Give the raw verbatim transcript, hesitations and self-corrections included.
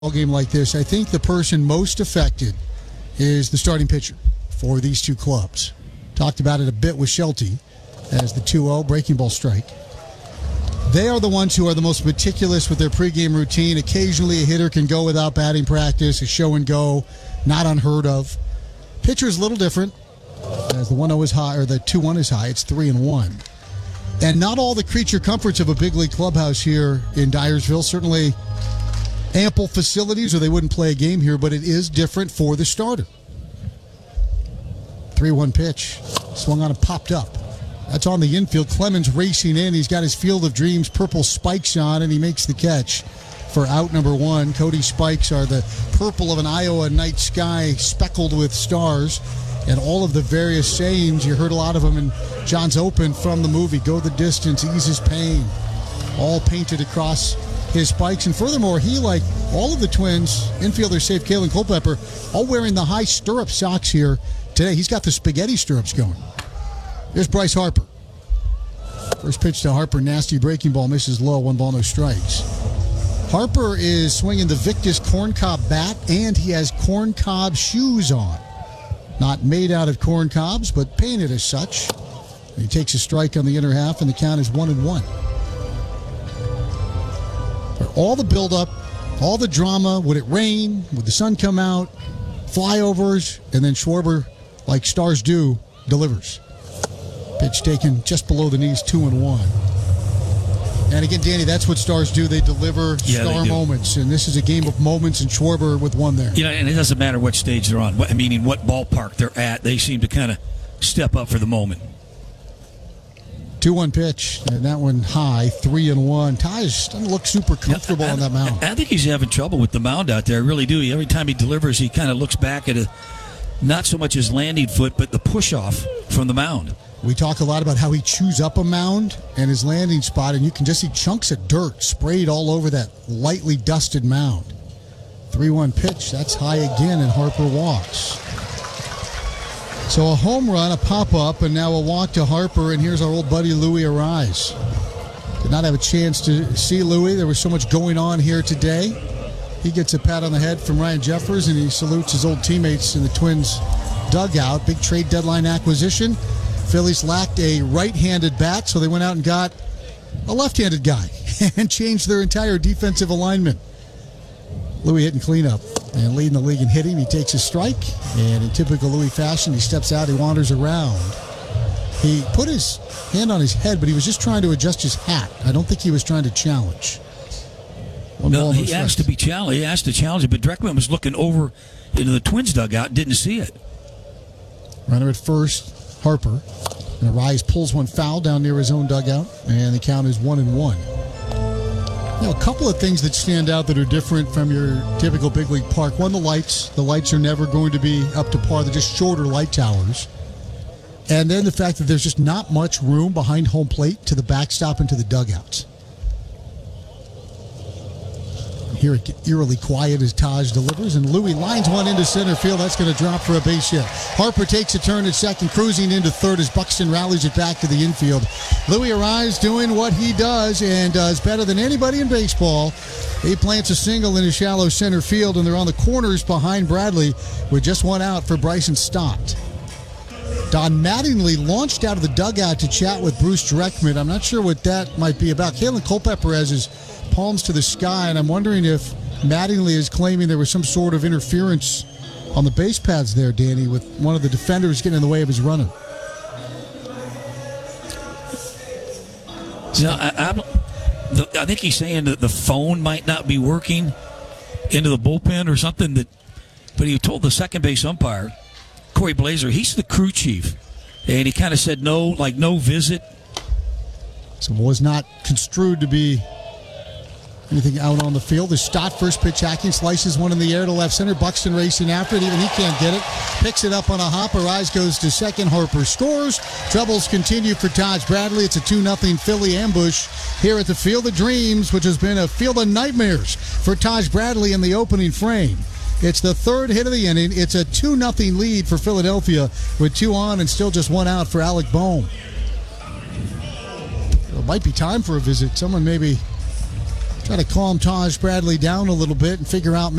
game like this, I think the person most affected is the starting pitcher for these two clubs. Talked about it a bit with Shelty as the two oh breaking ball strike. They are the ones who are the most meticulous with their pregame routine. Occasionally a hitter can go without batting practice, a show and go, not unheard of. Pitcher is a little different, as the one oh is high, or the two one is high. It's three and one. And not all the creature comforts of a big league clubhouse here in Dyersville. Certainly ample facilities or they wouldn't play a game here, but it is different for the starter. three one pitch. Swung on and popped up. That's on the infield. Clemens racing in. He's got his Field of Dreams purple spikes on, and he makes the catch for out number one. Cody's spikes are the purple of an Iowa night sky speckled with stars. And all of the various sayings, you heard a lot of them in John's Open from the movie. Go the distance, eases pain. All painted across his spikes. And furthermore, he, like all of the Twins, infielder safe Kalen Culpepper, all wearing the high stirrup socks here today. He's got the spaghetti stirrups going. There's Bryce Harper. First pitch to Harper, nasty breaking ball, misses low, one ball, no strikes. Harper is swinging the Victus corncob bat, and he has corncob shoes on. Not made out of corn cobs, but painted as such. He takes a strike on the inner half, and the count is one and one. All the buildup, all the drama, would it rain, would the sun come out, flyovers, and then Schwarber, like stars do, delivers. Pitch taken just below the knees, two and one. And again, Danny, that's what stars do. They deliver yeah, star they moments, and this is a game of moments, and Schwarber with one there. You know, and it doesn't matter what stage they're on, meaning what ballpark they're at. They seem to kind of step up for the moment. two one pitch, and that one high, three and one. Taj doesn't look super comfortable I, I, on that mound. I think he's having trouble with the mound out there. I really do. Every time he delivers, he kind of looks back at a, not so much his landing foot, but the push-off from the mound. We talk a lot about how he chews up a mound and his landing spot, and you can just see chunks of dirt sprayed all over that lightly dusted mound. three one pitch, that's high again, and Harper walks. So a home run, a pop-up, and now a walk to Harper, and here's our old buddy Louis Arise. Did not have a chance to see Louis. There was so much going on here today. He gets a pat on the head from Ryan Jeffers, and he salutes his old teammates in the Twins dugout. Big trade deadline acquisition. Phillies lacked a right-handed bat, so they went out and got a left-handed guy and changed their entire defensive alignment. Louis hitting cleanup and leading the league in hitting. He takes a strike, and in typical Louis fashion, he steps out, he wanders around. He put his hand on his head, but he was just trying to adjust his hat. I don't think he was trying to challenge. One no, ball, he no asked to be challenged. He asked to challenge it, but Dreckman was looking over into the Twins dugout and didn't see it. Runner at first, Harper. And Arise pulls one foul down near his own dugout, and the count is one and one. Now, a couple of things that stand out that are different from your typical big league park. One, the lights. The lights are never going to be up to par. They're just shorter light towers. And then the fact that there's just not much room behind home plate to the backstop and to the dugouts. Here it get eerily quiet as Taj delivers, and Louis lines one into center field. That's going to drop for a base hit. Harper takes a turn at second, cruising into third as Buxton rallies it back to the infield. Louis Arise doing what he does and does better than anybody in baseball. He plants a single in a shallow center field, and they're on the corners behind Bradley with just one out for Bryson Stott. Don Mattingly launched out of the dugout to chat with Bruce Dreckman. I'm not sure what that might be about. Kalen Culpepper has his palms to the sky, and I'm wondering if Mattingly is claiming there was some sort of interference on the base paths there, Danny, with one of the defenders getting in the way of his runner. No, I, I'm, the, I think he's saying that the phone might not be working into the bullpen or something. That, but he told the second base umpire, Corey Blazer, he's the crew chief, and he kind of said no, like no visit. So it was not construed to be anything out on the field. The Stott first pitch hacking, slices one in the air to left center. Buxton racing after it. Even he can't get it. Picks it up on a hop. Arise goes to second. Harper scores. Troubles continue for Taj Bradley. It's a two nothing Philly ambush here at the Field of Dreams, which has been a field of nightmares for Taj Bradley in the opening frame. It's the third hit of the inning. It's a two nothing lead for Philadelphia with two on and still just one out for Alec Bohm. It might be time for a visit. Someone maybe Try to calm Taj Bradley down a little bit and figure out